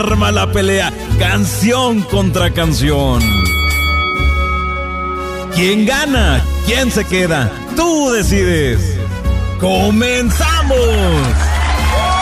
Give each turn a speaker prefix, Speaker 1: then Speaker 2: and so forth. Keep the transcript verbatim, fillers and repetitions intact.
Speaker 1: arma la pelea, canción contra canción. ¿Quién gana? ¿Quién se queda? Tú decides. ¡Comenzamos!